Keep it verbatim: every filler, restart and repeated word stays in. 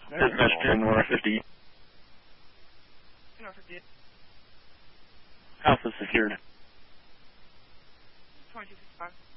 Dispatch ten, one fifty. one fifty. Alpha secured. twenty-two fifty-five.